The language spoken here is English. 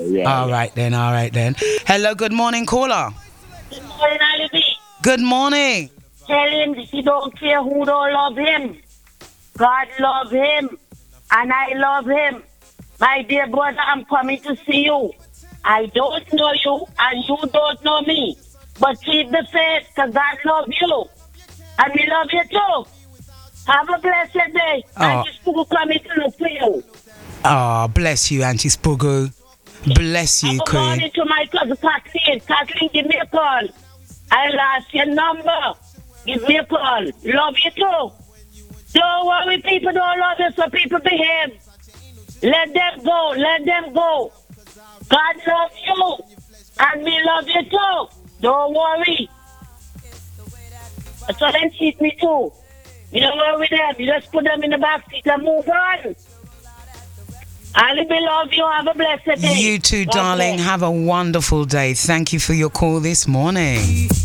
All right then. Hello, good morning, caller. Good morning, Alibi. Good morning. Tell him he don't care who don't love him. God love him, and I love him. My dear brother, I'm coming to see you. I don't know you, and you don't know me. But keep the faith, because God loves you. And we love you too. Have a blessed day. And just coming to look for you. Oh, bless you, Auntie Spugu. Bless you, Good Queen. morning to my cousin Kathleen. Kathleen, give me a call. I lost your number. Give me a call. Love you too. Don't worry, people don't love you, so people behave. Let them go. Let them go. God loves you. And me love you too. Don't worry. So then cheat me too. You don't worry with them. You just put them in the back seat and move on. I love you. Have a blessed day. You too, darling. Have a wonderful day. Thank you for your call this morning.